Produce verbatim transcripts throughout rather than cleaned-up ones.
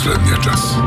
Последния час.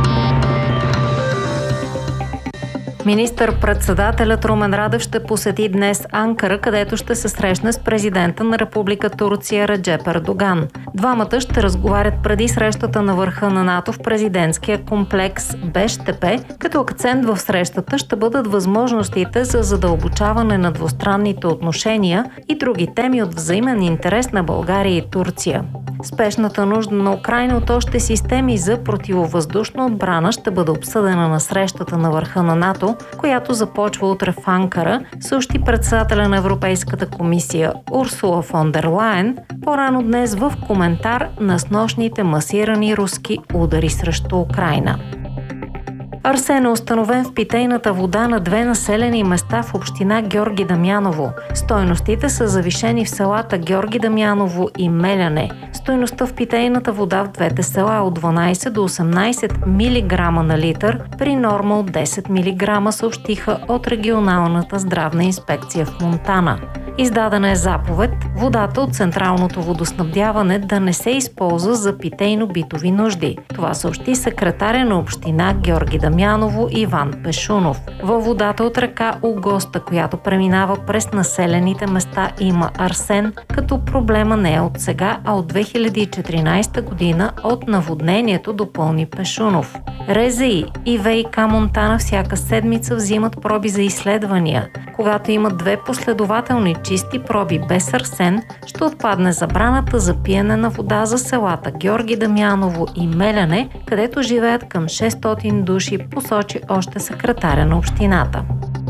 Министър-председателят Румен Радев ще посети днес Анкара, където ще се срещне с президента на Република Турция Реджеп Ердоган. Двамата ще разговарят преди срещата на върха на НАТО в президентския комплекс Бештепе, като акцент в срещата ще бъдат възможностите за задълбочаване на двустранните отношения и други теми от взаимен интерес на България и Турция. Спешната нужда на Украйна от още системи за противовъздушна отбрана ще бъде обсъдена на срещата на върха на НАТО, която започва утре в Анкара, съобщи председателя на Европейската комисия Урсула фон дер Лайен по-рано днес в коментар на снощните масирани руски удари срещу Украйна. Арсен е установен в питейната вода на две населени места в община Георги Дамяново. Стойностите са завишени в селата Георги Дамяново и Меляне. Стойността в питейната вода в двете села е от дванайсет до осемнайсет милиграма на литър, при норма от десет милиграма, съобщиха от регионалната здравна инспекция в Монтана. Издадена е заповед водата от централното водоснабдяване да не се използва за питейно-битови нужди. Това съобщи секретаря на община Георги Дамяново Иван Пешунов. Във водата от река Огоста, която преминава през населените места, има арсен, като проблема не е от сега, а от две хиляди и четиринайсета година от наводнението, допълни Пешунов. РЗИ и ВиК Монтана всяка седмица взимат проби за изследвания. Когато имат две последователни чисти проби без арсен, ще отпадне забраната за пиене на вода за селата Георги Дамяново и Меляне, където живеят към шестстотин души, посочи още секретаря на общината.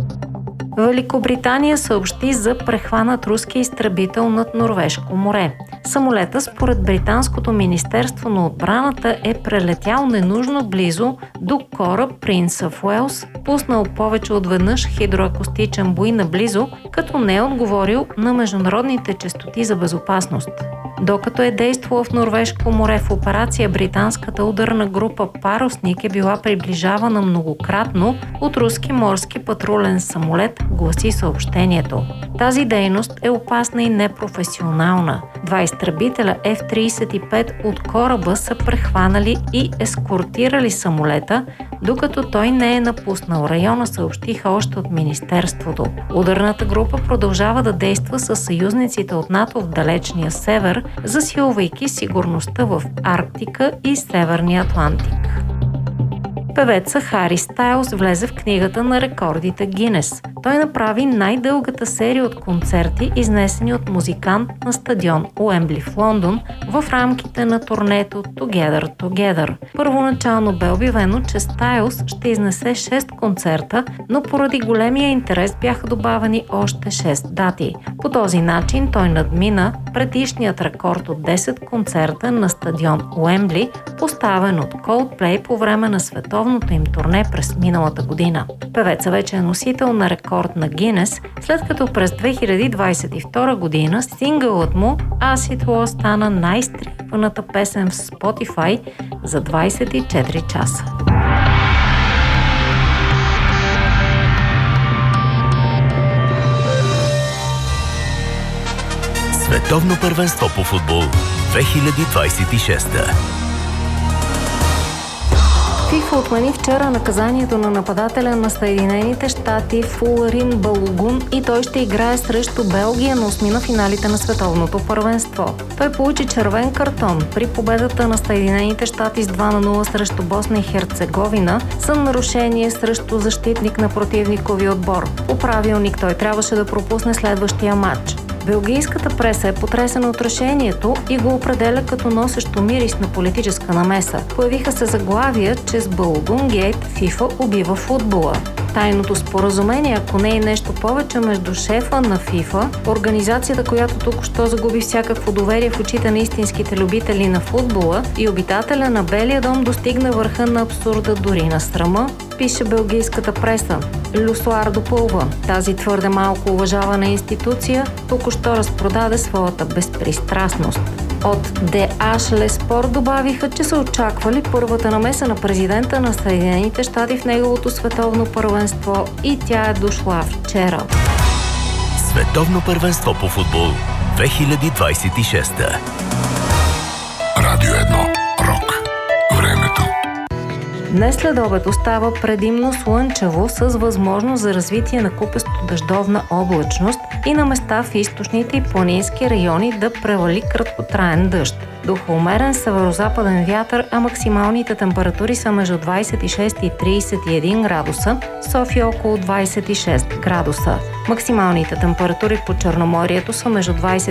Великобритания съобщи за прехванат руски изтребител над Норвежко море. Самолета, според британското министерство на отбраната, е прелетял ненужно близо до кораб Принц оф Уелс, пуснал повече от веднъж хидроакустичен буй наблизо, като не е отговорил на международните честоти за безопасност. Докато е действала в Норвежко море в операция, британската ударна група Парусник е била приближавана многократно от руски морски патрулен самолет, гласи съобщението. Тази дейност е опасна и непрофесионална. Два изтребителя Еф трийсет и пет от кораба са прехванали и ескортирали самолета, докато той не е напуснал района, съобщиха още от министерството. Ударната група продължава да действа със съюзниците от НАТО в далечния север, засилвайки сигурността в Арктика и Северния Атлантик. Певеца Хари Стайлс влезе в книгата на рекордите Гинес. Той направи най-дългата серия от концерти, изнесени от музикант на стадион Уембли в Лондон в рамките на турнето Together Together. Първоначално бе обявено, че Стайлс ще изнесе шест концерта, но поради големия интерес бяха добавени още шест дати. По този начин той надмина предишният рекорд от десет концерта на стадион Уембли, поставен от Coldplay по време на световното им турне през миналата година. Певеца вече е носител на рекорд на Гинес, след като през две хиляди двайсет и втора година сингълът му As It Was стана най-стрипаната песен в Spotify за двайсет и четири часа. Световно първенство по футбол две хиляди двайсет и шеста. ФИФА отмени вчера наказанието на нападателя на Съединените щати Фуларин Балогун и той ще играе срещу Белгия на осми на финалите на световното първенство. Той получи червен картон при победата на Съединените щати с два на нула срещу Босна и Херцеговина за нарушение срещу защитник на противникови отбор. По правилник той трябваше да пропусне следващия матч. Белгийската преса е потресена от решението и го определя като носещо мирис на политическа намеса. Появиха се заглавия, че с Балогун гейт ФИФА убива футбола. Тайното споразумение, ако не е нещо повече, между шефа на ФИФА, организацията, която току-що загуби всякакво доверие в очите на истинските любители на футбола, и обитателя на Белия дом, достигна върха на абсурда, дори на срама, пише белгийската преса. Люсуар допълва: тази твърде малко уважавана институция току-що разпродаде своята безпристрастност. От Де Ашле Спорт добавиха, че са очаквали първата намеса на президента на Съединените щати в неговото световно първенство и тя е дошла вчера. Световно първенство по футбол две хиляди двайсет и шеста. Радио едно. Рок. Времето Днес след обед остава предимно слънчево с възможност за развитие на купесто дъждовна облачност и на места в източните и планински райони да превали краткотраен дъжд. Духа умерен северозападен вятър, а максималните температури са между двадесет и шест и тридесет и един градуса, София около двадесет и шест градуса. Максималните температури по Черноморието са между двадесет